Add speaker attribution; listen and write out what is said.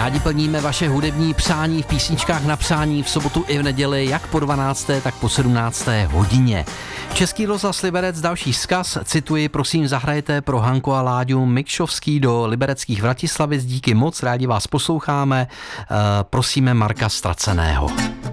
Speaker 1: Rádi plníme vaše hudební přání v písničkách na přání v sobotu i v neděli, jak po 12. tak po 17. hodině. Český rozhlas Liberec další vzkaz, cituji, prosím zahrajte pro Hanku a Láďu Mikšovský do Libereckých Vratislavic, díky moc, rádi vás posloucháme, prosíme Marka Straceného.